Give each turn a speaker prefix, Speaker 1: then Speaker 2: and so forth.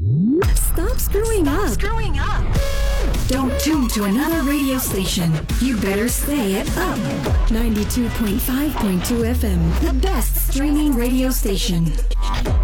Speaker 1: Stop screwing up. Don't tune to another radio station. You better stay at Up 92.5.2 FM, the best streaming radio station.